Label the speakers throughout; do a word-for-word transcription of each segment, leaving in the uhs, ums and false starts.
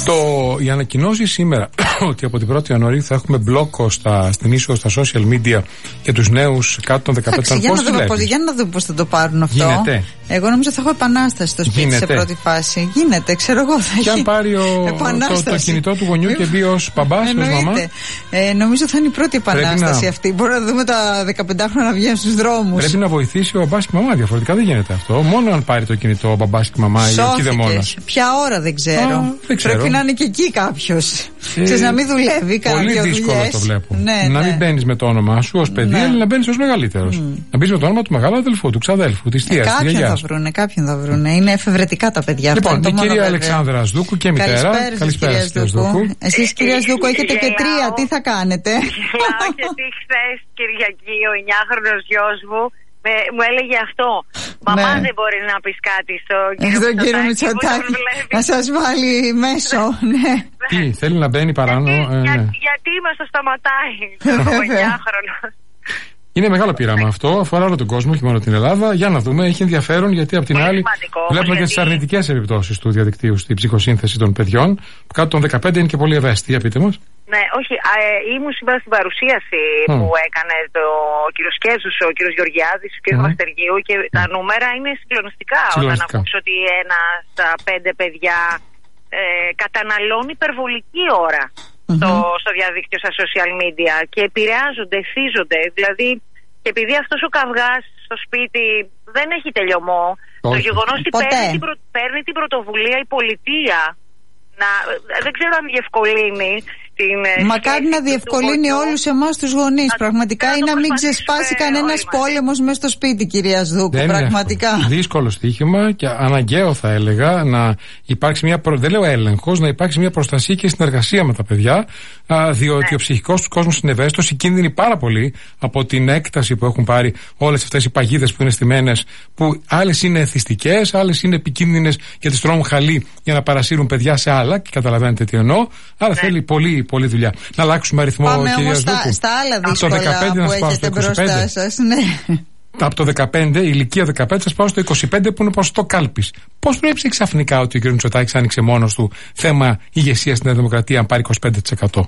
Speaker 1: Το, η ανακοινώση σήμερα ότι από την πρώτη Ιανουαρίου θα έχουμε μπλόκο στα, στην είσοδο στα social media για τους νέους κάτω των δεκαπέντε ετών.
Speaker 2: Για να δούμε πώς θα το πάρουν αυτό.
Speaker 1: Γίνεται.
Speaker 2: Εγώ νομίζω θα έχω επανάσταση στο σπίτι. Γίνεται. Σε πρώτη φάση. Γίνεται, ξέρω εγώ. Θα
Speaker 1: και αν πάρει ο, το, το κινητό του γονιού και μπει ως μπαμπάς, ως μαμά.
Speaker 2: Ε, νομίζω θα είναι η πρώτη επανάσταση να... αυτή. Μπορούμε να δούμε τα δεκαπεντάχρονα να βγαίνουν στους δρόμους.
Speaker 1: Πρέπει να βοηθήσει ο μπαμπάς και η μαμά. Διαφορετικά δεν γίνεται αυτό. Μόνο αν πάρει το κινητό ο μπαμπάς και η μαμά ή ο κηδεμόνας.
Speaker 2: Ποια ώρα δεν ξέρω. Α, δεν ξέρω. Πρέπει να είναι και εκεί κάποιος. Ε, Ξέρεις, να μην δουλεύει κανένα.
Speaker 1: Πολύ δύσκολο
Speaker 2: δουλειές.
Speaker 1: Το βλέπω.
Speaker 2: Ναι,
Speaker 1: να
Speaker 2: ναι.
Speaker 1: μην μπαίνεις με το όνομά σου ως παιδί, ναι. αλλά να μπαίνεις ως μεγαλύτερος. Mm. Να μπεις με το όνομα του μεγάλου αδελφού, του ξαδέλφου, της θείας, της γιαγιάς.
Speaker 2: Κάποιον θα βρούνε, κάποιον θα βρούνε. Είναι εφευρετικά τα παιδιά.
Speaker 1: Λοιπόν,
Speaker 2: αυτό
Speaker 1: η κυρία Αλεξάνδρα Ασδούκου και μητέρα.
Speaker 2: Καλησπέρα, κυρία Ασδούκου. Εσείς, κυρία Ασδούκου, έχετε και τρία. Τι θα κάνετε?
Speaker 3: Γιατί χθες Κυριακή ο εννιάχρονος γιος μου Με, μου έλεγε αυτό. Μαμά, ναι. δεν μπορεί να πεις κάτι στο κύριο
Speaker 2: Μητσοτάκη να σας βάλει μέσω. Ναι.
Speaker 1: Τι, θέλει να μπαίνει παράνω.
Speaker 3: Γιατί,
Speaker 1: ε,
Speaker 3: για,
Speaker 1: ναι.
Speaker 3: γιατί μας το σταματάει ο εννιάχρονος.
Speaker 1: Είναι μεγάλο πείραμα αυτό, αφορά όλο τον κόσμο, όχι μόνο την Ελλάδα. Για να δούμε, έχει ενδιαφέρον γιατί από την
Speaker 3: πολύ
Speaker 1: άλλη
Speaker 3: σημαντικό,
Speaker 1: βλέπουμε γιατί... και τις αρνητικές επιπτώσεις του διαδικτύου στην ψυχοσύνθεση των παιδιών. Που κάτω των δεκαπέντε είναι και πολύ ευαίσθητη. Για πείτε μας.
Speaker 3: Ναι, όχι, ε, ήμουν σήμερα στην παρουσίαση mm. που έκανε το, ο κύριος Κέζους, ο κύριος Γεωργιάδης, ο κύριος mm. Μαστεργίου και mm. τα νούμερα είναι συγκλονιστικά, όταν ακούς ότι ένα στα πέντε παιδιά ε, καταναλώνει υπερβολική ώρα mm-hmm. στο, στο διαδίκτυο, στα social media και επηρεάζονται, εθίζονται, δηλαδή και επειδή αυτός ο καυγάς στο σπίτι δεν έχει τελειωμό, oh. το γεγονός ότι παίρνει την, προ, παίρνει την πρωτοβουλία η πολιτεία να, δεν ξέρω αν διευκολύνει την.
Speaker 2: Μακάρι να διευκολύνει όλους εμάς τους γονείς. Πραγματικά ή να μην ξεσπάσει κανένας πόλεμος μέσα στο σπίτι, κυρία Ασδούκου. Δεν πραγματικά.
Speaker 1: Είναι δύσκολο στοίχημα και αναγκαίο θα έλεγα να υπάρξει μια. Προ... Δεν λέω έλεγχος, να υπάρξει μια προστασία και συνεργασία με τα παιδιά. Α, διότι ναι. ο ψυχικός του κόσμου είναι ευαίσθητος, κίνδυνοι πάρα πολύ από την έκταση που έχουν πάρει όλες αυτές οι παγίδες που είναι στημένες, που άλλες είναι εθιστικές, άλλες είναι επικίνδυνες και τις τρώνε χαλί για να παρασύρουν παιδιά σε άλλα. Και καταλαβαίνετε τι εννοώ. Άρα ναι. θέλει πολύ, πολύ δουλειά. Να αλλάξουμε αριθμό, κυρία Ασδούκου.
Speaker 2: Στα, στα άλλα δύσκολα που έχετε μπροστά σας. Ναι.
Speaker 1: Από το δεκαπέντε, η ηλικία δεκαπέντε, σας πάω στο είκοσι πέντε που είναι ποσοστό κάλπης. Πώς προέκυψε ξαφνικά ότι ο κ. Μητσοτάκης άνοιξε μόνος του θέμα ηγεσίας στην Δημοκρατία αν πάρει είκοσι πέντε τοις εκατό?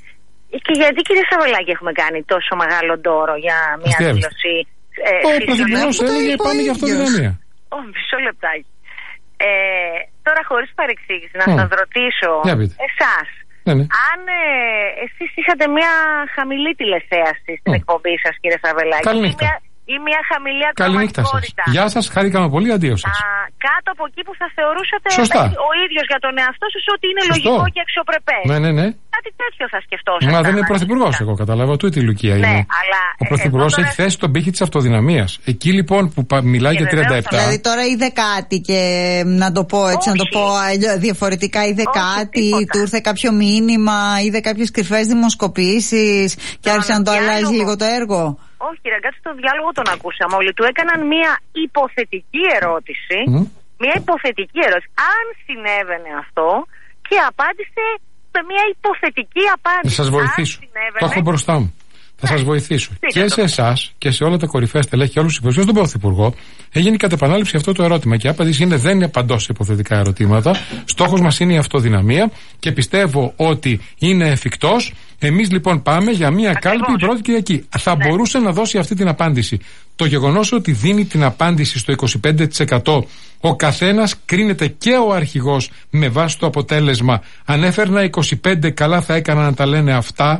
Speaker 3: Και γιατί, κύριε Σαββελάκη, έχουμε κάνει τόσο μεγάλο ντόρο για μια δήλωση?
Speaker 1: Ο Πρωθυπουργός έλεγε πάμε για αυτοδυναμία.
Speaker 3: Ω, μισό λεπτάκι. Ε, τώρα, χωρίς παρεξήγηση, να σας ρωτήσω εσάς.
Speaker 1: Ναι, ναι.
Speaker 3: Αν ε, εσείς είχατε μια χαμηλή τηλεθέαση στην oh. εκπομπή σας, κύριε Σαββελάκη, ή μια, ή μια χαμηλή ακροματικότητα.
Speaker 1: Γεια σας, χαρήκαμε πολύ, αντίο σας.
Speaker 3: Α, κάτω από εκεί που θα θεωρούσατε
Speaker 1: Σωστά.
Speaker 3: ο ίδιος για τον εαυτό σας ότι είναι
Speaker 1: Σωστό.
Speaker 3: λογικό και αξιοπρεπές.
Speaker 1: Ναι, ναι, ναι.
Speaker 3: Κάτι τέτοιο θα σκεφτόσασταν.
Speaker 1: Μα δεν είναι πρωθυπουργός, εγώ κατάλαβα, του η ηλικία
Speaker 3: ναι,
Speaker 1: είναι.
Speaker 3: Αλλά,
Speaker 1: ο πρωθυπουργός
Speaker 3: τώρα...
Speaker 1: έχει θέσει τον πύχη της αυτοδυναμίας. Εκεί λοιπόν που μιλάει για τριάντα επτά.
Speaker 2: Δηλαδή τώρα είδε κάτι και να το πω έτσι, Όχι. να το πω διαφορετικά, είδε Όχι, κάτι, τίποτα. Του ήρθε κάποιο μήνυμα, είδε κάποιες κρυφές δημοσκοπήσεις και άρχισε να το αλλάζει λίγο το έργο.
Speaker 3: Όχι, κύριε Γκάτση, το διάλογο τον ακούσαμε όλοι. Του έκαναν μία υποθετική ερώτηση. Mm. Μία υποθετική ερώτηση. Αν συνέβαινε αυτό, και απάντησε με μία υποθετική απάντηση.
Speaker 1: Θα σας βοηθήσω. Το έχω μπροστά μου. Θα σας βοηθήσω. Και σε εσάς και σε όλα τα κορυφαία στελέχη και όλους τους υπουργούς, στον Πρωθυπουργό, έγινε κατ' επανάληψη αυτό το ερώτημα. Και η απάντηση είναι: δεν απαντώ σε υποθετικά ερωτήματα. Στόχος μας είναι η αυτοδυναμία και πιστεύω ότι είναι εφικτός. Εμείς λοιπόν πάμε για μια Ακριβώς. κάλπη η πρώτη Κυριακή. Θα ναι. μπορούσε να δώσει αυτή την απάντηση. Το γεγονός ότι δίνει την απάντηση στο είκοσι πέντε τοις εκατό, ο καθένας κρίνεται και ο αρχηγός με βάση το αποτέλεσμα. Αν έφερνα είκοσι πέντε, καλά θα έκανα να τα λένε αυτά.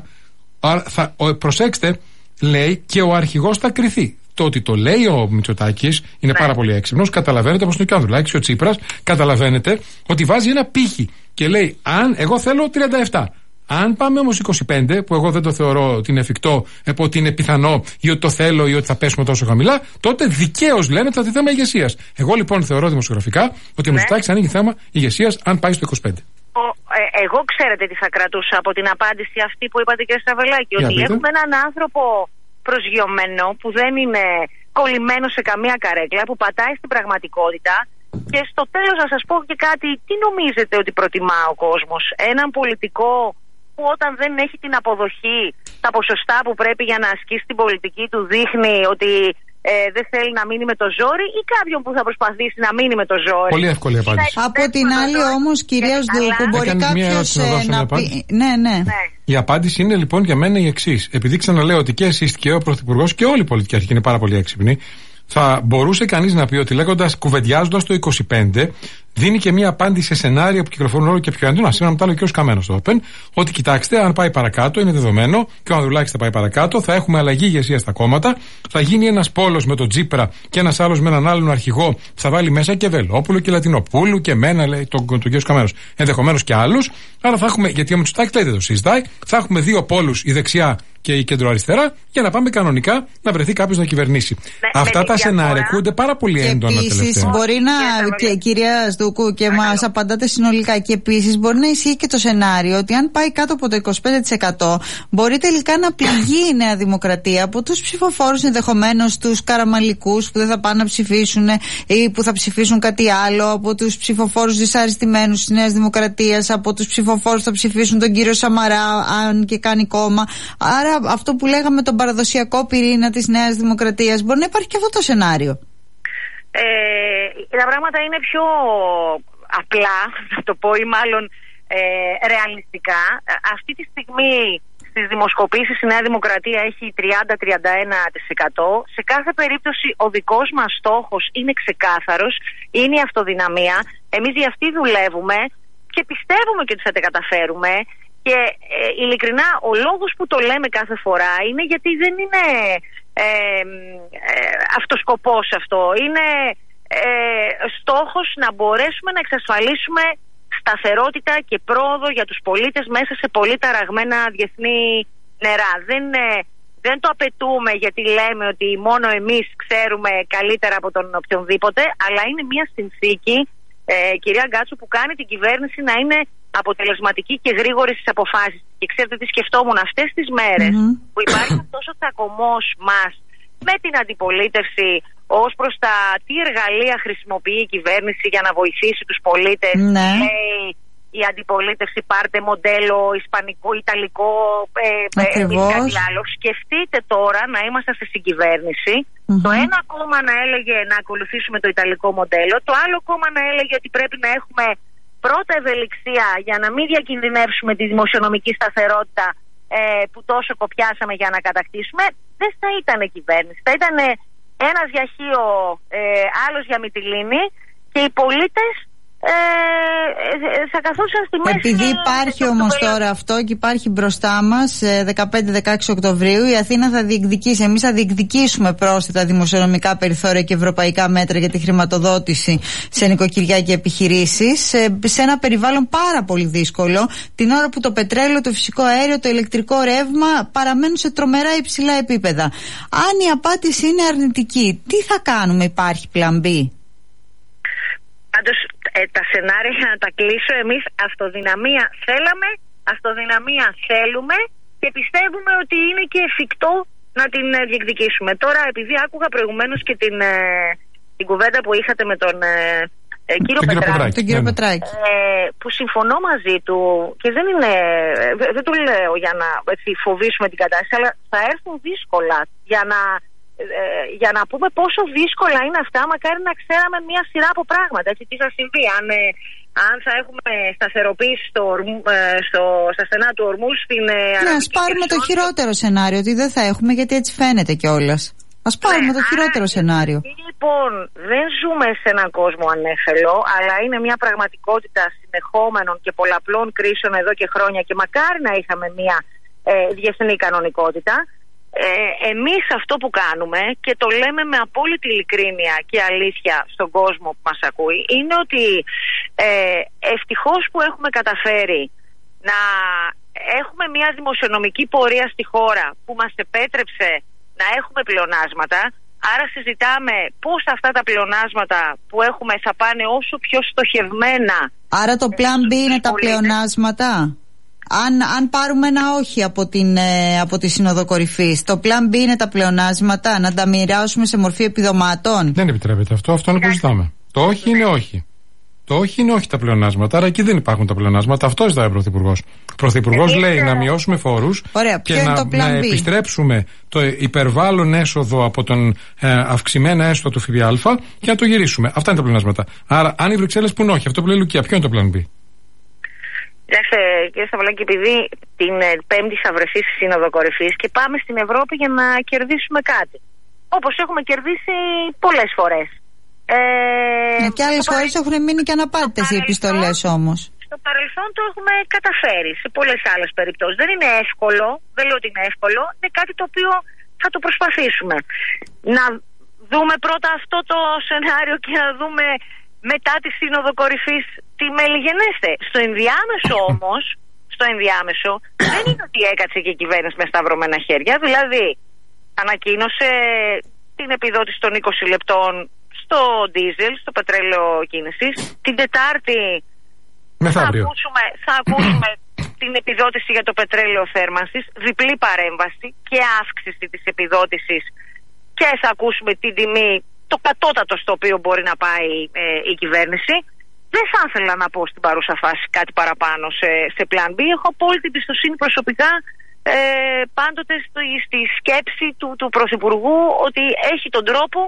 Speaker 1: Θα, ο, προσέξτε, λέει και ο αρχηγός θα κριθεί. Το ότι το λέει ο Μητσοτάκης είναι ναι. πάρα πολύ έξυπνος. Καταλαβαίνετε, όπως είναι και ο Ανδρουλάκης, ο Τσίπρας, καταλαβαίνετε ότι βάζει ένα πύχη και λέει: αν εγώ θέλω τριάντα επτά. Αν πάμε όμως είκοσι πέντε, που εγώ δεν το θεωρώ ότι είναι εφικτό, ότι είναι πιθανό ή ότι το θέλω ή ότι θα πέσουμε τόσο χαμηλά, τότε δικαίως λένε ότι θα θέμα ηγεσίας. Εγώ λοιπόν θεωρώ δημοσιογραφικά ότι ο ναι. Μητσοτάκης ανοίγει θέμα ηγεσίας αν πάει στο είκοσι πέντε.
Speaker 3: Ε, εγώ ξέρετε τι θα κρατούσα από την απάντηση αυτή που είπατε, κύριε Στραβελάκη, ότι πείτε. Έχουμε έναν άνθρωπο προσγειωμένο που δεν είναι κολλημένο σε καμία καρέκλα, που πατάει στην πραγματικότητα. Και στο τέλος να σας πω και κάτι, τι νομίζετε ότι προτιμά ο κόσμος? Έναν πολιτικό που όταν δεν έχει την αποδοχή, τα ποσοστά που πρέπει για να ασκήσει την πολιτική του, δείχνει ότι ε, δεν θέλει να μείνει με το ζόρι, ή κάποιον που θα προσπαθήσει να μείνει με το ζόρι.
Speaker 1: Πολύ εύκολη απάντηση.
Speaker 2: Από την άλλη όμως, κυρία Σδούκου, μπορεί κάποιος ε, να πει... Ναι, ναι. ναι.
Speaker 1: Η απάντηση είναι λοιπόν για μένα η εξής. Επειδή ξαναλέω ότι και εσείς και ο Πρωθυπουργός και όλοι οι πολιτικοί αρχικοί είναι πάρα πολύ έξυπνοι, θα μπορούσε κανείς να πει ότι λέγοντας, κουβεντιάζοντας το είκοσι πέντε, δίνει και μία απάντηση σε σενάρια που κυκλοφορούν όλο και πιο έντονα. Σήμερα μου τα λέει ο κ. Καμένος στο Open, ότι κοιτάξτε, αν πάει παρακάτω, είναι δεδομένο, και ο Ανδρουλάκης θα πάει παρακάτω, θα έχουμε αλλαγή ηγεσία στα κόμματα, θα γίνει ένας πόλος με τον Τσίπρα και ένας άλλος με έναν άλλον αρχηγό, θα βάλει μέσα και Βελόπουλο και Λατινοπούλου και μένα, λέει τον, τον κ. Καμένος, ενδεχομένως και άλλους. Άρα θα έχουμε, γιατί ο Μητσοτάκης λέει δεν το συζητάει, θα έχουμε δύο πόλους, η δεξιά και η κεντροαριστερά, για να πάμε κανονικά να βρεθεί κάποιος να κυβερνήσει. Με, Αυτά με τα σενάρια ακούγονται πάρα πολύ έντονα τελευταία.
Speaker 2: Επίσης μπορεί να, και, κυρία Σδούκου, και μας απαντάτε συνολικά, και επίσης μπορεί να ισχύει και το σενάριο ότι αν πάει κάτω από το είκοσι πέντε τοις εκατό μπορεί τελικά να πληγεί η Νέα Δημοκρατία από τους ψηφοφόρους, ενδεχομένως τους καραμαλικούς που δεν θα πάνε να ψηφίσουν ή που θα ψηφίσουν κάτι άλλο, από τους ψηφοφόρους δυσαρεστημένους της Νέας Δημοκρατίας, από τους ψηφοφόρους που θα ψηφίσουν τον κύριο Σαμαρά αν και κάνει κόμμα. Άρα αυτό που λέγαμε, τον παραδοσιακό πυρήνα της Νέας Δημοκρατίας, μπορεί να υπάρχει και αυτό το σενάριο.
Speaker 3: Ε, τα πράγματα είναι πιο απλά, να το πω, ή μάλλον ε, ρεαλιστικά. Αυτή τη στιγμή στις δημοσκοπήσεις η Νέα Δημοκρατία έχει τριάντα με τριάντα ένα τοις εκατό. Σε κάθε περίπτωση ο δικός μας στόχος είναι ξεκάθαρος, είναι η αυτοδυναμία. Εμείς για αυτή δουλεύουμε και πιστεύουμε και ότι θα τα καταφέρουμε. Και ε, ειλικρινά ο λόγος που το λέμε κάθε φορά είναι γιατί δεν είναι ε, ε, αυτοσκοπός αυτό. Είναι ε, στόχος να μπορέσουμε να εξασφαλίσουμε σταθερότητα και πρόοδο για τους πολίτες μέσα σε πολύ ταραγμένα διεθνή νερά. Δεν, ε, δεν το απαιτούμε γιατί λέμε ότι μόνο εμείς ξέρουμε καλύτερα από τον οποιονδήποτε, αλλά είναι μια συνθήκη, ε, κυρία Γκάτσου, που κάνει την κυβέρνηση να είναι αποτελεσματική και γρήγορη στις αποφάσεις. Και ξέρετε τι σκεφτόμουν αυτές τις μέρες mm-hmm. που υπάρχει αυτός ο τσακωμός μας με την αντιπολίτευση ως προς τα τι εργαλεία χρησιμοποιεί η κυβέρνηση για να βοηθήσει τους πολίτες.
Speaker 2: Ναι.
Speaker 3: Λέει η αντιπολίτευση, πάρτε μοντέλο ισπανικό, ιταλικό, ε, ε, κάτι άλλο. Σκεφτείτε τώρα να είμαστε στη συγκυβέρνηση. Mm-hmm. Το ένα κόμμα να έλεγε να ακολουθήσουμε το ιταλικό μοντέλο, το άλλο κόμμα να έλεγε ότι πρέπει να έχουμε πρώτα ευελιξία για να μην διακινδυνεύσουμε τη δημοσιονομική σταθερότητα ε, που τόσο κοπιάσαμε για να κατακτήσουμε. Δεν θα ήταν κυβέρνηση. Θα ήταν ένας για Χίο, ε, άλλος για Μυτιλήνη, και οι πολίτες ε, ε, θα καθούσαν στη μέση.
Speaker 2: Επειδή υπάρχει όμως τώρα αυτό και υπάρχει μπροστά μας δεκαπέντε με δεκαέξι Οκτωβρίου, η Αθήνα θα διεκδικήσει, εμείς θα διεκδικήσουμε πρόσθετα δημοσιονομικά περιθώρια και ευρωπαϊκά μέτρα για τη χρηματοδότηση σε νοικοκυριά και επιχειρήσεις, σε ένα περιβάλλον πάρα πολύ δύσκολο, την ώρα που το πετρέλαιο, το φυσικό αέριο, το ηλεκτρικό ρεύμα παραμένουν σε τρομερά υψηλά επίπεδα. Αν η απάντηση είναι αρνητική, τι θα κάνουμε, υπάρχει πλαν B?
Speaker 3: Πάντως ε, τα σενάρια, για να τα κλείσω, εμείς αυτοδυναμία θέλαμε, αυτοδυναμία θέλουμε και πιστεύουμε ότι είναι και εφικτό να την ε, διεκδικήσουμε. Τώρα, επειδή άκουγα προηγουμένως και την, ε, την κουβέντα που είχατε με τον ε, ε, κύριο
Speaker 2: τον
Speaker 3: Πετράκη,
Speaker 2: τον κύριο Πετράκη.
Speaker 3: Ε, που συμφωνώ μαζί του και δεν είναι, ε, δεν το λέω για να έτσι, φοβήσουμε την κατάσταση, αλλά θα έρθουν δύσκολα για να... για να πούμε πόσο δύσκολα είναι αυτά. Μακάρι να ξέραμε μια σειρά από πράγματα. Έτσι, τι θα συμβεί αν, ε, αν θα έχουμε σταθεροποίηση στο, ε, στο, στα στενά του ορμού στην ε,
Speaker 2: ναι, ας πάρουμε το χειρότερο σενάριο, ότι δεν θα έχουμε, γιατί έτσι φαίνεται κιόλας. Ας πάρουμε ναι, το χειρότερο άρα, σενάριο.
Speaker 3: Λοιπόν, δεν ζούμε σε έναν κόσμο ανέφελο, αλλά είναι μια πραγματικότητα συνεχόμενων και πολλαπλών κρίσεων εδώ και χρόνια, και μακάρι να είχαμε μια ε, διεθνή κανονικότητα. Ε, εμείς αυτό που κάνουμε, και το λέμε με απόλυτη ειλικρίνεια και αλήθεια στον κόσμο που μας ακούει, είναι ότι ε, ευτυχώς που έχουμε καταφέρει να έχουμε μια δημοσιονομική πορεία στη χώρα που μας επέτρεψε να έχουμε πλεονάσματα. Άρα συζητάμε πώς αυτά τα πλεονάσματα που έχουμε θα πάνε όσο πιο στοχευμένα.
Speaker 2: Άρα το plan B είναι τα πλεονάσματα. Αν, αν πάρουμε ένα όχι από, την, ε, από τη Σύνοδο Κορυφής, το plan B είναι τα πλεονάσματα, να τα μοιράσουμε σε μορφή επιδομάτων.
Speaker 1: Δεν επιτρέπεται αυτό, αυτό είναι που ζητάμε. Το όχι είναι όχι. Το όχι είναι όχι τα πλεονάσματα, άρα εκεί δεν υπάρχουν τα πλεονάσματα. Αυτό ζητάει ο Πρωθυπουργός. Ο Πρωθυπουργός λέει να μειώσουμε φόρους και να, να επιστρέψουμε το υπερβάλλον έσοδο από τον ε, αυξημένα έσοδο του ΦΠΑ και να το γυρίσουμε. Αυτά είναι τα πλεονάσματα. Άρα, αν οι Βρυξέλλες πουν όχι, αυτό που λέει Λουκία, ποιο είναι το πλάν B?
Speaker 3: Κοιτάξτε, κύριε Σταυλάκη, επειδή την Πέμπτη θα βρεθεί στη Σύνοδο Κορυφής και πάμε στην Ευρώπη για να κερδίσουμε κάτι. Όπως έχουμε κερδίσει πολλές φορές. Ε,
Speaker 2: ε, και άλλες φορές παρελ... έχουν μείνει και αναπάντητες οι επιστολές όμως.
Speaker 3: Στο παρελθόν το έχουμε καταφέρει σε πολλές άλλες περιπτώσεις. Δεν είναι εύκολο, δεν λέω ότι είναι εύκολο, είναι κάτι το οποίο θα το προσπαθήσουμε. Να δούμε πρώτα αυτό το σενάριο και να δούμε μετά τη Σύνοδο Κορυφής τι μελιγενέστε. Στο ενδιάμεσο όμως, στο ενδιάμεσο δεν είναι ότι έκατσε και η κυβέρνηση με σταυρωμένα χέρια. Δηλαδή ανακοίνωσε την επιδότηση των είκοσι λεπτών στο ντίζελ, στο πετρέλαιο κίνησης. Την Τετάρτη θα ακούσουμε, θα ακούσουμε την επιδότηση για το πετρέλαιο θέρμανσης, διπλή παρέμβαση και αύξηση της επιδότησης, και θα ακούσουμε την τιμή, το κατώτατο στο οποίο μπορεί να πάει ε, η κυβέρνηση. Δεν θα ήθελα να πω στην παρούσα φάση κάτι παραπάνω σε, σε πλάν B. Έχω απόλυτη εμπιστοσύνη προσωπικά ε, πάντοτε στη, στη σκέψη του, του Πρωθυπουργού ότι έχει τον τρόπο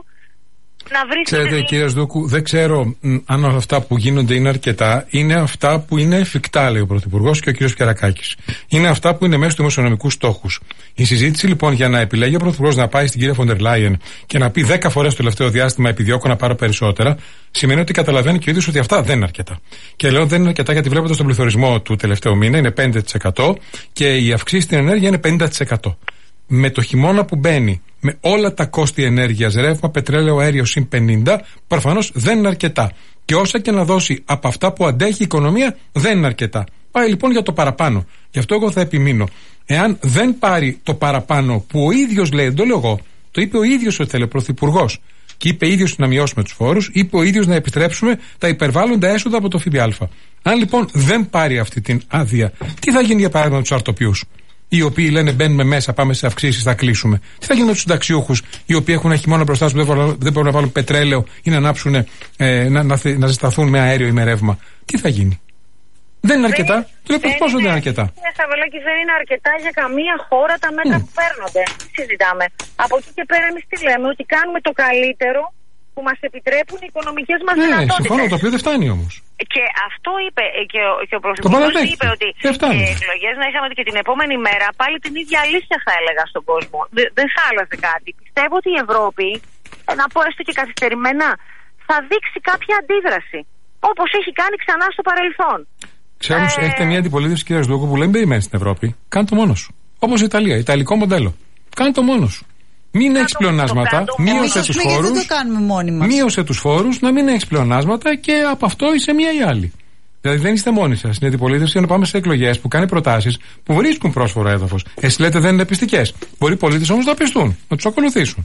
Speaker 3: να βρει.
Speaker 1: Ξέρετε, κύριε Σδούκου, δεν ξέρω αν αυτά που γίνονται είναι αρκετά. Είναι αυτά που είναι εφικτά, λέει ο Πρωθυπουργός και ο κύριος Κερακάκης. Είναι αυτά που είναι μέσα στους δημοσιονομικούς στόχους. Η συζήτηση λοιπόν για να επιλέγει ο Πρωθυπουργός να πάει στην κυρία Φοντερ Λάιεν και να πει δέκα φορές το τελευταίο διάστημα επιδιώκω να πάρω περισσότερα, σημαίνει ότι καταλαβαίνει και ο ίδιος ότι αυτά δεν είναι αρκετά. Και λέω δεν είναι αρκετά γιατί βλέπετε στον πληθωρισμό του τελευταίου μήνα είναι πέντε τοις εκατό και η αυξήση στην ενέργεια είναι πενήντα τοις εκατό. Με το χειμώνα που μπαίνει, με όλα τα κόστη ενέργειας, ρεύμα, πετρέλαιο, αέριο συν πενήντα, προφανώς δεν είναι αρκετά. Και όσα και να δώσει από αυτά που αντέχει η οικονομία, δεν είναι αρκετά. Πάει λοιπόν για το παραπάνω. Γι' αυτό εγώ θα επιμείνω. Εάν δεν πάρει το παραπάνω που ο ίδιος λέει, δεν το λέω εγώ, το είπε ο ίδιος ότι θέλει ο Πρωθυπουργός, και είπε ο ίδιος να μειώσουμε τους φόρους, είπε ο ίδιος να επιστρέψουμε τα υπερβάλλοντα έσοδα από το ΦΠΑ. Αν λοιπόν δεν πάρει αυτή την άδεια, τι θα γίνει για παράδειγμα με τους αρτοποιούς, οι οποίοι λένε μπαίνουμε μέσα, πάμε σε αυξήσεις, θα κλείσουμε? Τι θα γίνει με τους συνταξιούχους, οι οποίοι έχουν ένα χειμώνα μπροστά τους, δεν μπορούν να βάλουν πετρέλαιο ή να ανάψουν, ε, να, να, να ζεσταθούν με αέριο ή με ρεύμα? Τι θα γίνει? Δεν είναι αρκετά. Του λέω πόσο δεν είναι αρκετά.
Speaker 3: Κύριε Σταυλάκη, δεν είναι αρκετά για καμία χώρα τα μέτρα mm. που παίρνονται. Τι συζητάμε? Από εκεί και πέρα, εμείς τι λέμε? Ότι κάνουμε το καλύτερο που μας επιτρέπουν οι οικονομικές μας
Speaker 1: ναι,
Speaker 3: δυνατότητες.
Speaker 1: Ναι, συμφωνώ, το οποίο δεν φτάνει όμως.
Speaker 3: Και αυτό είπε και ο, και ο Πρωθυπουργός, είπε ότι οι εκλογές να είχαμε και την επόμενη μέρα πάλι την ίδια αλήθεια, θα έλεγα, στον κόσμο. Δε, δεν θα άλλαζε κάτι. Πιστεύω ότι η Ευρώπη, να πω έστω και καθυστερημένα, θα δείξει κάποια αντίδραση. Όπως έχει κάνει ξανά στο παρελθόν.
Speaker 1: Ξέρω, ε... έχετε μια αντιπολίτευση, κύριε Σδούκου, που λέει περιμένει στην Ευρώπη. Κάνε το μόνος σου. Όπως η Ιταλία, ιταλικό μοντέλο. Κάνε το μόνος σου. Μην έχει πλεονάσματα, μείωσε τους φόρους. Μείωσε τους φόρους, να μην έχει πλεονάσματα και από αυτό είσαι μία ή άλλη. Δηλαδή δεν είστε μόνοι σας. Είναι αντιπολίτευση για να πάμε σε εκλογές που κάνει προτάσεις που βρίσκουν πρόσφορο έδαφος. Εσείς λέτε δεν είναι πιστικές. Μπορεί οι πολίτες όμως να πιστούν, να τους ακολουθήσουν.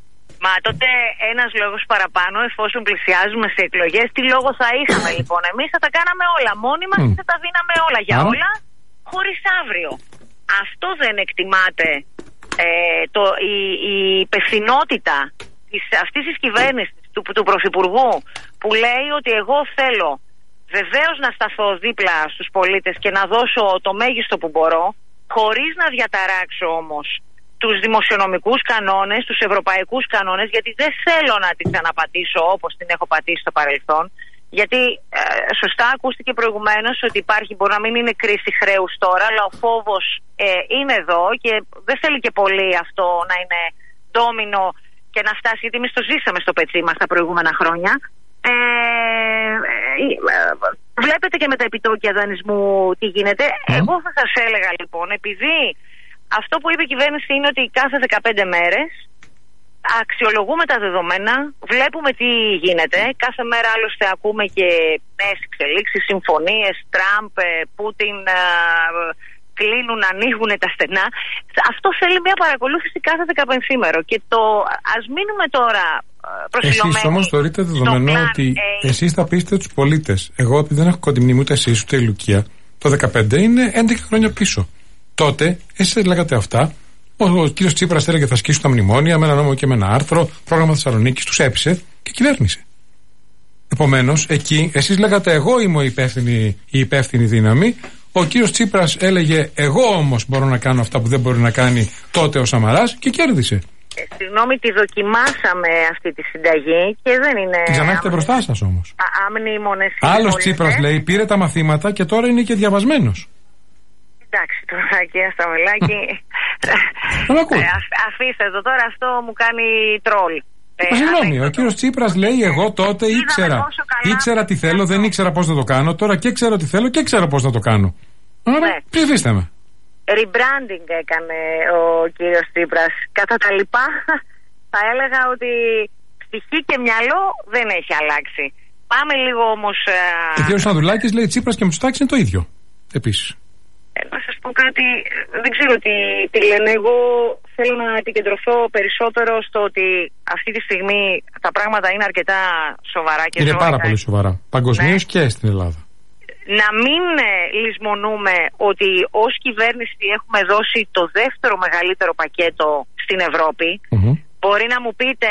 Speaker 3: Μα τότε ένας λόγος παραπάνω, εφόσον πλησιάζουμε σε εκλογές, τι λόγο θα είχαμε λοιπόν? Εμείς θα τα κάναμε όλα μόνοι μας mm. και θα τα δίναμε όλα για Άρα. όλα, χωρίς αύριο. Αυτό δεν εκτιμάται. Ε, το, η, η υπευθυνότητα της, αυτής της κυβέρνησης, του, του Πρωθυπουργού, που λέει ότι εγώ θέλω βεβαίως να σταθώ δίπλα στους πολίτες και να δώσω το μέγιστο που μπορώ, χωρίς να διαταράξω όμως τους δημοσιονομικούς κανόνες, τους ευρωπαϊκούς κανόνες, γιατί δεν θέλω να την ξαναπατήσω όπως την έχω πατήσει στο παρελθόν. Γιατί ε, σωστά ακούστηκε προηγουμένως ότι υπάρχει, μπορεί να μην είναι κρίση χρέους τώρα, αλλά ο φόβος ε, είναι εδώ και δεν θέλει και πολύ αυτό να είναι ντόμινο και να φτάσει, γιατί εμείς το ζήσαμε στο πετσί μας τα προηγούμενα χρόνια. Ε, ε, ε, βλέπετε και με τα επιτόκια δανεισμού τι γίνεται. Mm. Εγώ θα σας έλεγα λοιπόν, επειδή αυτό που είπε η κυβέρνηση είναι ότι κάθε δεκαπέντε μέρες αξιολογούμε τα δεδομένα, βλέπουμε τι γίνεται. Κάθε μέρα άλλωστε ακούμε και νέες εξελίξεις, συμφωνίες, Τραμπ, Πούτιν, κλείνουν, ανοίγουν τα στενά. Αυτό θέλει μια παρακολούθηση κάθε δεκαπενθήμερο. Και το ας μείνουμε τώρα προσιλωμένοι.
Speaker 1: Εσείς όμως θεωρείτε δεδομένο πλάν, ότι ε, εσείς θα πείσετε τους πολίτες. Εγώ, επειδή δεν έχω κοντιμνήμη ούτε εσείς ούτε η Λουκία, το δεκαπέντε είναι έντεκα χρόνια πίσω. Τότε εσείς λέγατε αυτά. Ο, ο κύριος Τσίπρας έλεγε θα σκίσουν τα μνημόνια με ένα νόμο και με ένα άρθρο. Πρόγραμμα Θεσσαλονίκης, τους έπεισε και κυβέρνησε. Επομένως, εκεί εσείς λέγατε εγώ είμαι η υπεύθυνη, η υπεύθυνη δύναμη. Ο κύριος Τσίπρας έλεγε εγώ όμως μπορώ να κάνω αυτά που δεν μπορεί να κάνει τότε ο Σαμαράς και κέρδισε.
Speaker 3: Ε, συγγνώμη, τη δοκιμάσαμε αυτή τη συνταγή και δεν είναι.
Speaker 1: Την ξανά έχετε μπροστά σας όμως.
Speaker 3: Αμνήμονες.
Speaker 1: Άλλος Τσίπρας λέει πήρε τα μαθήματα και τώρα είναι και διαβασμένος.
Speaker 3: Εντάξει, τώρα κύριε Σταμελάκη. ε, αφήστε το τώρα, αυτό μου κάνει τρόλ.
Speaker 1: Ε, Συγγνώμη, ο κύριος Τσίπρας λέει εγώ τότε ήξερα, ήξερα τι θέλω, δεν ήξερα πώς να το κάνω, τώρα και ξέρω τι θέλω και ξέρω πώς να το κάνω. Άρα ναι. Ψηφίστε με.
Speaker 3: Rebranding έκανε ο κύριος Τσίπρας. Κατά τα λοιπά θα έλεγα ότι ψυχή και μυαλό δεν έχει αλλάξει. Πάμε λίγο όμως.
Speaker 1: Και ο κύριος Ανδρουλάκης λέει Τσίπρας και Μητσοτάκης είναι το ίδιο. Επίσης.
Speaker 3: Ε, να σας πω κάτι, δεν ξέρω τι, τι λένε. Εγώ θέλω να επικεντρωθώ περισσότερο στο ότι αυτή τη στιγμή τα πράγματα είναι αρκετά σοβαρά και
Speaker 1: είναι
Speaker 3: ζώρικα.
Speaker 1: πάρα πολύ σοβαρά. Παγκοσμίως ναι. Και στην Ελλάδα.
Speaker 3: Να μην λησμονούμε ότι ως κυβέρνηση έχουμε δώσει το δεύτερο μεγαλύτερο πακέτο στην Ευρώπη. Mm-hmm. Μπορεί να μου πείτε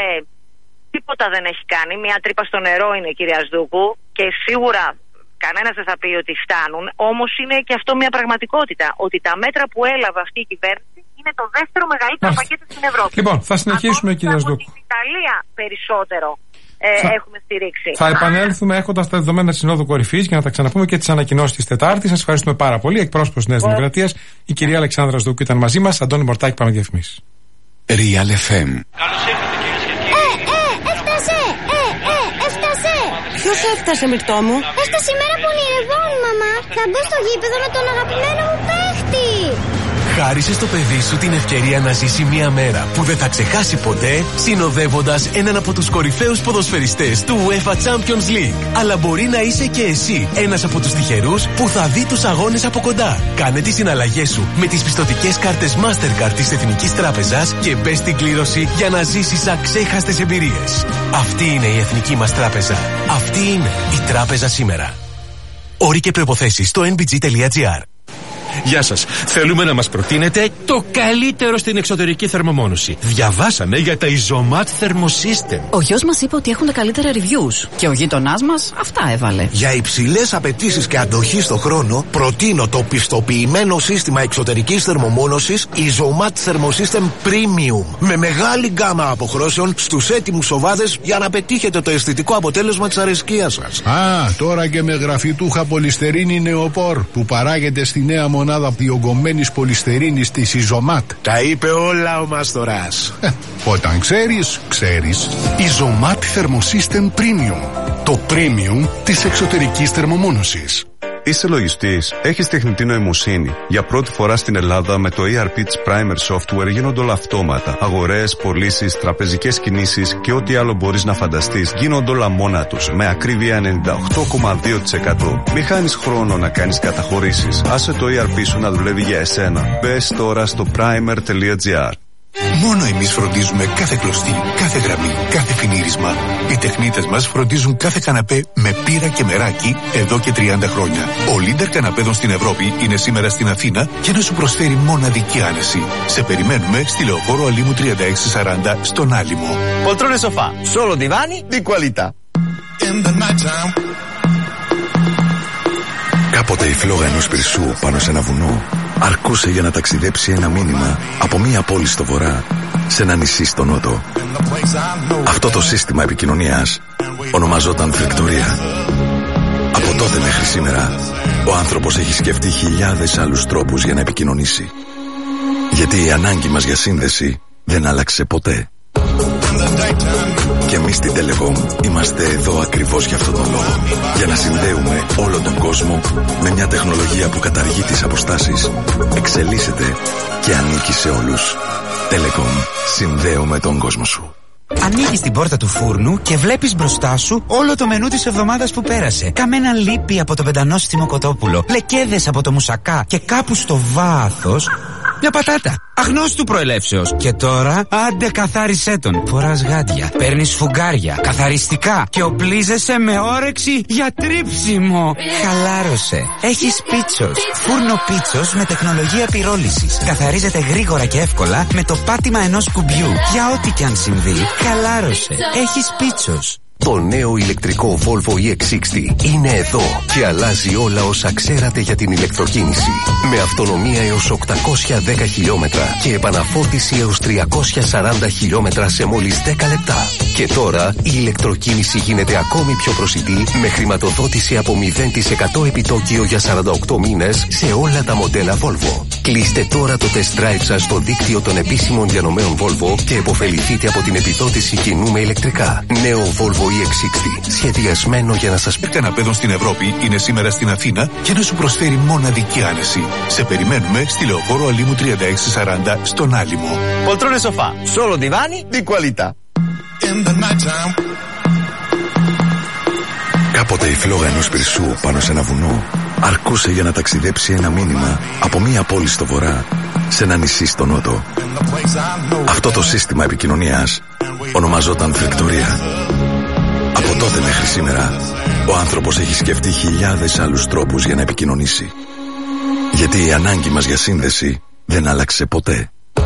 Speaker 3: τίποτα δεν έχει κάνει, μια τρύπα στο νερό είναι κυρία Σδούκου και σίγουρα κανένας δεν θα πει ότι φτάνουν, όμως είναι και αυτό μια πραγματικότητα, ότι τα μέτρα που έλαβε αυτή η κυβέρνηση είναι το δεύτερο μεγαλύτερο Μάλιστα. Πακέτο στην Ευρώπη.
Speaker 1: Λοιπόν, θα συνεχίσουμε κυρία Σδούκου.
Speaker 3: Από την Ιταλία περισσότερο. Ε, θα, έχουμε στηρίξει.
Speaker 1: Θα επανέλθουμε έχοντας τα δεδομένα της Συνόδου Κορυφής για να τα ξαναπούμε και τις ανακοινώσεις της Τετάρτης. Σας ευχαριστούμε πάρα πολύ. Εκπρόσωπος της Νέας Δημοκρατίας, η κυρία Αλεξάνδρα Σδούκου ήταν μαζί μας. Αντώνη Μορτάκη, πάμε διαφημίσεις.
Speaker 4: Real εφ εμ.
Speaker 5: Καλώς ήρθατε κυρίες και κύριοι. Ε, ε, έφτασε! Ε, ε, έφτασε!
Speaker 6: Ποιος έφτασε, Μυρτώ μου?
Speaker 5: Έφτασε η μέρα που ονειρευόμουν, μαμά. Θα μπω στο γήπεδο με τον αγαπημένο μου παίχτη.
Speaker 4: Χάρισε στο παιδί σου την ευκαιρία να ζήσει μια μέρα που δεν θα ξεχάσει ποτέ, συνοδεύοντας έναν από τους κορυφαίους ποδοσφαιριστές του UEFA Champions League. Αλλά μπορεί να είσαι και εσύ ένας από τους τυχερούς που θα δει τους αγώνες από κοντά. Κάνε τις συναλλαγές σου με τις πιστωτικές κάρτες Mastercard της Εθνικής Τράπεζας και μπες στην κλήρωση για να ζήσεις αξέχαστες εμπειρίες. Αυτή είναι η Εθνική μας Τράπεζα. Αυτή είναι η Τράπεζα σήμερα. Όροι και προϋποθέσεις στο εν μπι τζι τελεία τζι άρ.
Speaker 7: Γεια σας. Θέλουμε να μας προτείνετε το καλύτερο στην εξωτερική θερμομόνωση. Διαβάσαμε για τα Isomat Thermosystem.
Speaker 6: Ο γιος μας είπε ότι έχουν τα καλύτερα reviews. Και ο γείτονάς μας αυτά έβαλε.
Speaker 8: Για υψηλές απαιτήσεις και αντοχή στο χρόνο, προτείνω το πιστοποιημένο σύστημα εξωτερικής θερμομόνωσης Isomat Thermosystem Premium. Με μεγάλη γκάμα αποχρώσεων στους έτοιμους οβάδες για να πετύχετε το αισθητικό αποτέλεσμα της αρεσκίας σας.
Speaker 9: Α, τώρα και με γραφιτούχα πολυστερίνη νεοπόρ που παράγεται στη νέα μονάδα διογκωμένης πολυστερίνης της Isomat.
Speaker 8: Τα είπε όλα ο Μαστοράς.
Speaker 9: Όταν ξέρεις, ξέρεις.
Speaker 10: Isomat Thermosystem Premium. Το premium της εξωτερικής θερμομόνωσης.
Speaker 11: Είσαι λογιστής, έχεις τεχνητή νοημοσύνη. Για πρώτη φορά στην Ελλάδα με το ι αρ πι της Primer Software γίνονται όλα αυτόματα. Αγορές, πωλήσεις, τραπεζικές κινήσεις και ό,τι άλλο μπορείς να φανταστείς γίνονται όλα μόνα τους με ακρίβεια ενενήντα οκτώ κόμμα δύο τοις εκατό. Μη χάνεις χρόνο να κάνεις καταχωρήσεις. Άσε το ι αρ πι σου να δουλεύει για εσένα. Μπες τώρα στο primer τελεία τζι άρ.
Speaker 10: Μόνο εμείς φροντίζουμε κάθε κλωστή, κάθε γραμμή, κάθε φινίρισμα. Οι τεχνίτες μας φροντίζουν κάθε καναπέ με πύρα και μεράκι εδώ και τριάντα χρόνια. Ο leader καναπέδων στην Ευρώπη είναι σήμερα στην Αθήνα για να σου προσφέρει μοναδική άνεση. Σε περιμένουμε στη Λεωφόρο Αλήμου τριάντα έξι σαράντα στον Άλυμο.
Speaker 12: Poltrone sofà, solo divani di qualità.
Speaker 13: Κάποτε η φλόγα ενός πυρσού πάνω σε ένα βουνό αρκούσε για να ταξιδέψει ένα μήνυμα από μία πόλη στο βορρά σε ένα νησί στο νότο. Αυτό το σύστημα επικοινωνίας ονομαζόταν Φρεκτορία. Από τότε μέχρι σήμερα ο άνθρωπος έχει σκεφτεί χιλιάδες άλλους τρόπους για να επικοινωνήσει. Γιατί η ανάγκη μας για σύνδεση δεν άλλαξε ποτέ. Και εμείς στην Telecom είμαστε εδώ ακριβώς για αυτόν τον λόγο. Για να συνδέουμε όλο τον κόσμο με μια τεχνολογία που καταργεί τις αποστάσεις, εξελίσσεται και ανήκει σε όλους. Telecom. Συνδέουμε τον κόσμο σου.
Speaker 14: Ανοίγεις την πόρτα του φούρνου και βλέπεις μπροστά σου όλο το μενού της εβδομάδας που πέρασε. Καμένα λίπη από το πεντανόστιμο κοτόπουλο, λεκέδες από το μουσακά και κάπου στο βάθος μια πατάτα αγνώστου προελεύσεως. Και τώρα άντε καθάρισέ τον. Φοράς γάντια, παίρνεις φουγγάρια, καθαριστικά και οπλίζεσαι με όρεξη για τρίψιμο. Χαλάρωσε. Έχεις Πίτσος. Φούρνο Πίτσος με τεχνολογία πυρόλυσης. Καθαρίζεται γρήγορα και εύκολα με το πάτημα ενός κουμπιού. Για ό,τι κι αν συμβεί, χαλάρωσε. Έχεις Πίτσος.
Speaker 15: Το νέο ηλεκτρικό Volvo ι εξ εξήντα είναι εδώ και αλλάζει όλα όσα ξέρατε για την ηλεκτροκίνηση. Με αυτονομία έως οκτακόσια δέκα χιλιόμετρα και επαναφόρτιση έως τριακόσια σαράντα χιλιόμετρα σε μόλις δέκα λεπτά. Και τώρα η ηλεκτροκίνηση γίνεται ακόμη πιο προσιτή με χρηματοδότηση από μηδέν τοις εκατό επιτόκιο για σαράντα οκτώ μήνες σε όλα τα μοντέλα Volvo. Κλείστε τώρα το test drive σας στο δίκτυο των επίσημων διανομέων Volvo και επωφεληθείτε από την επιδότηση κοινού με ηλεκτρικά. Νέο Volvo ι εξ εξήντα, σχεδιασμένο για να σας πει.
Speaker 10: Καναπέδων στην Ευρώπη είναι σήμερα στην Αθήνα και να σου προσφέρει μοναδική άνεση. Σε περιμένουμε στη Λεωφόρο Αλήμου τριάντα έξι σαράντα στον Άλυμο.
Speaker 12: Poltrone sofà, solo divani di qualità.
Speaker 13: Κάποτε η φλόγα ενός πυρσού πάνω σε ένα βουνό αρκούσε για να ταξιδέψει ένα μήνυμα από μία πόλη στο βορρά σε ένα νησί στο νότο. Αυτό το σύστημα επικοινωνίας ονομαζόταν φρεκτορία. Από τότε μέχρι σήμερα ο άνθρωπος έχει σκεφτεί χιλιάδες άλλους τρόπους για να επικοινωνήσει. Γιατί η ανάγκη μας για σύνδεση δεν άλλαξε ποτέ.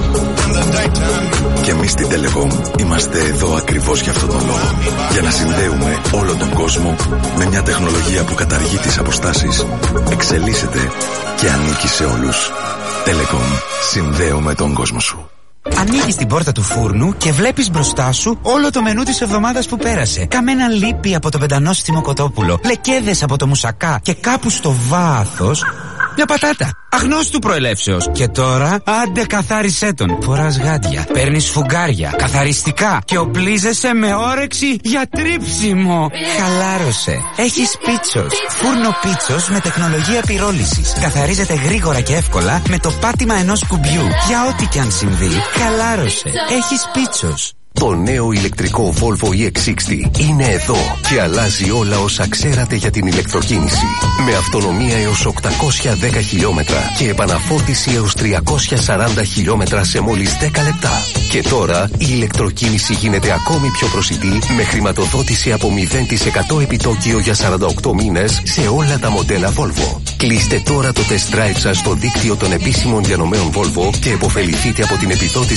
Speaker 13: Και εμείς στην Telecom είμαστε εδώ ακριβώς για αυτόν τον λόγο. Για να συνδέουμε όλο τον κόσμο με μια τεχνολογία που καταργεί τις αποστάσεις, εξελίσσεται και ανήκει σε όλους. Telecom, συνδέουμε τον κόσμο σου.
Speaker 14: Ανοίγεις την πόρτα του φούρνου και βλέπεις μπροστά σου όλο το μενού της εβδομάδας που πέρασε. Καμένα λίπη από το πεντανόστιμο κοτόπουλο, λεκέδες από το μουσακά και κάπου στο βάθος μια πατάτα αγνώστου προελεύσεως. Και τώρα άντε καθάρισέ τον. Φοράς γάντια, παίρνεις φουγγάρια, καθαριστικά και οπλίζεσαι με όρεξη για τρίψιμο. Χαλάρωσε. Έχεις Πίτσος. Φούρνο Πίτσος με τεχνολογία πυρόλησης. Καθαρίζεται γρήγορα και εύκολα με το πάτημα ενός κουμπιού. Για ό,τι και αν συμβεί, χαλάρωσε. Έχεις Πίτσος.
Speaker 15: Το νέο ηλεκτρικό Volvo ι εξ εξήντα είναι εδώ και αλλάζει όλα όσα ξέρατε για την ηλεκτροκίνηση. Με αυτονομία έως οκτακόσια δέκα χιλιόμετρα και επαναφόρτιση έως τριακόσια σαράντα χιλιόμετρα σε μόλις δέκα λεπτά. Και τώρα η ηλεκτροκίνηση γίνεται ακόμη πιο προσιτή με χρηματοδότηση από μηδέν τοις εκατό επιτόκιο για σαράντα οκτώ μήνες σε όλα τα μοντέλα Volvo. Κλείστε τώρα το test drive σας στο δίκτυο των επίσημων διανομέων Volvo και επωφεληθείτε από την επιδότηση